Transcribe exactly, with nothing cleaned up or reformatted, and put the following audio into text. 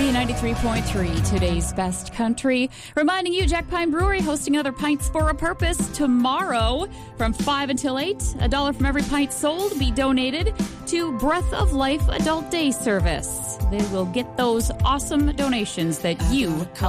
B ninety-three point three, today's best country. Reminding you, Jack Pine Brewery hosting another Pints for a Purpose tomorrow from five until eight. A dollar from every pint sold be donated to Breath of Life Adult Day Service. They will get those awesome donations that you help